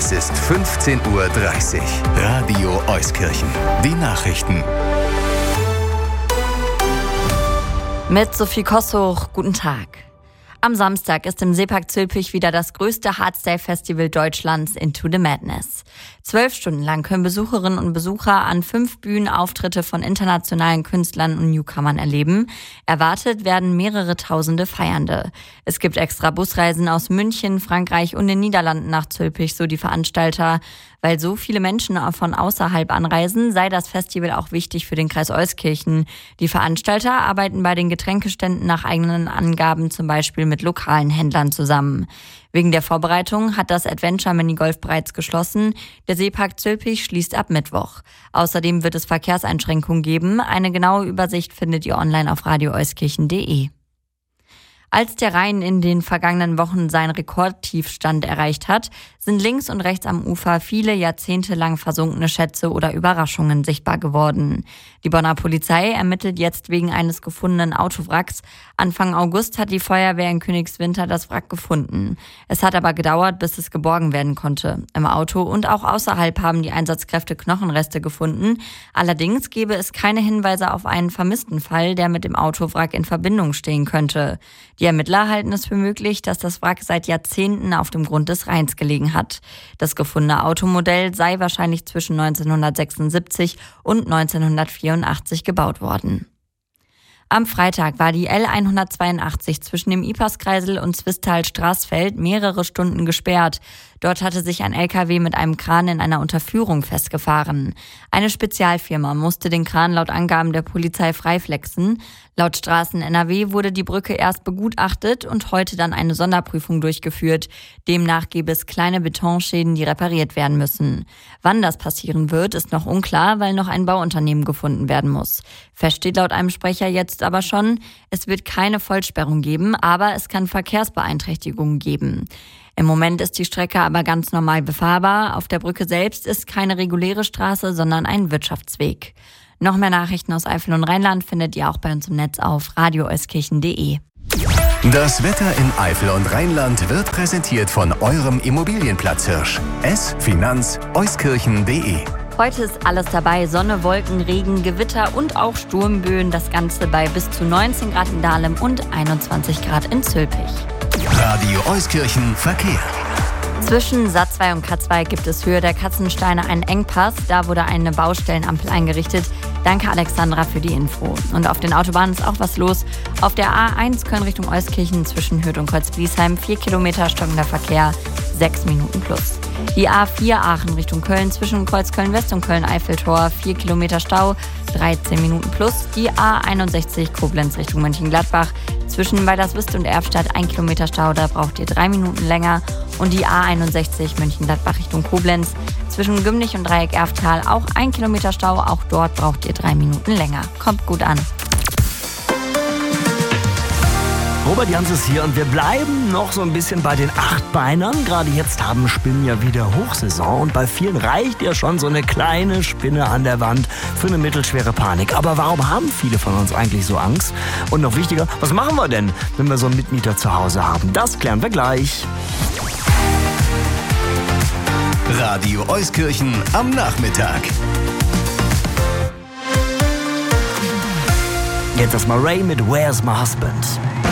Es ist 15:30 Uhr. Radio Euskirchen. Die Nachrichten. Mit Sophie Kossuch, guten Tag. Am Samstag ist im Seepark Zülpich wieder das größte Hardstyle-Festival Deutschlands, Into the Madness. 12 Stunden lang können Besucherinnen und Besucher an 5 Bühnen Auftritte von internationalen Künstlern und Newcomern erleben. Erwartet werden mehrere tausende Feiernde. Es gibt extra Busreisen aus München, Frankreich und den Niederlanden nach Zülpich, so die Veranstalter. Weil so viele Menschen von außerhalb anreisen, sei das Festival auch wichtig für den Kreis Euskirchen. Die Veranstalter arbeiten bei den Getränkeständen nach eigenen Angaben zum Beispiel mit lokalen Händlern zusammen. Wegen der Vorbereitung hat das Adventure Minigolf bereits geschlossen. Der Seepark Zülpich schließt ab Mittwoch. Außerdem wird es Verkehrseinschränkungen geben. Eine genaue Übersicht findet ihr online auf radioeuskirchen.de. Als der Rhein in den vergangenen Wochen seinen Rekordtiefstand erreicht hat, sind links und rechts am Ufer viele jahrzehntelang versunkene Schätze oder Überraschungen sichtbar geworden. Die Bonner Polizei ermittelt jetzt wegen eines gefundenen Autowracks. Anfang August hat die Feuerwehr in Königswinter das Wrack gefunden. Es hat aber gedauert, bis es geborgen werden konnte. Im Auto und auch außerhalb haben die Einsatzkräfte Knochenreste gefunden. Allerdings gebe es keine Hinweise auf einen vermissten Fall, der mit dem Autowrack in Verbindung stehen könnte. Die Ermittler halten es für möglich, dass das Wrack seit Jahrzehnten auf dem Grund des Rheins gelegen hat. Das gefundene Automodell sei wahrscheinlich zwischen 1976 und 1984 gebaut worden. Am Freitag war die L182 zwischen dem Iperskreisel und Zwistal-Straßfeld mehrere Stunden gesperrt. Dort hatte sich ein LKW mit einem Kran in einer Unterführung festgefahren. Eine Spezialfirma musste den Kran laut Angaben der Polizei freiflexen. Laut Straßen NRW wurde die Brücke erst begutachtet und heute dann eine Sonderprüfung durchgeführt. Demnach gäbe es kleine Betonschäden, die repariert werden müssen. Wann das passieren wird, ist noch unklar, weil noch ein Bauunternehmen gefunden werden muss. Fest steht laut einem Sprecher jetzt aber schon, es wird keine Vollsperrung geben, aber es kann Verkehrsbeeinträchtigungen geben. Im Moment ist die Strecke aber ganz normal befahrbar. Auf der Brücke selbst ist keine reguläre Straße, sondern ein Wirtschaftsweg. Noch mehr Nachrichten aus Eifel und Rheinland findet ihr auch bei uns im Netz auf radioeuskirchen.de. Das Wetter in Eifel und Rheinland wird präsentiert von eurem Immobilienplatzhirsch. Euskirchen.de. Heute ist alles dabei: Sonne, Wolken, Regen, Gewitter und auch Sturmböen. Das Ganze bei bis zu 19 Grad in Dahlem und 21 Grad in Zülpich. Radio Euskirchen Verkehr. Zwischen Satzwey und Katzwey gibt es Höhe der Katzensteine einen Engpass. Da wurde eine Baustellenampel eingerichtet. Danke Alexandra für die Info. Und auf den Autobahnen ist auch was los. Auf der A1 Köln Richtung Euskirchen zwischen Hürth und Kreuzbliesheim 4 Kilometer stockender Verkehr, 6 Minuten plus. Die A4 Aachen Richtung Köln zwischen Kreuz Köln-West und Köln-Eiffeltor 4 Kilometer Stau, 13 Minuten plus. Die A61 Koblenz Richtung Mönchengladbach zwischen Weilerswist und Erfstadt 1 Kilometer Stau, da braucht ihr 3 Minuten länger. Und die A61 Mönchengladbach Richtung Koblenz zwischen Gümnich und Dreieck Erftal auch 1 Kilometer Stau, auch dort braucht ihr 3 Minuten länger. Kommt gut an. Robert Jans ist hier und wir bleiben noch so ein bisschen bei den Achtbeinern. Gerade jetzt haben Spinnen ja wieder Hochsaison und bei vielen reicht ja schon so eine kleine Spinne an der Wand für eine mittelschwere Panik. Aber warum haben viele von uns eigentlich so Angst? Und noch wichtiger, was machen wir denn, wenn wir so einen Mitmieter zu Hause haben? Das klären wir gleich. Radio Euskirchen am Nachmittag. Jetzt erstmal Ray mit Where's My Husband?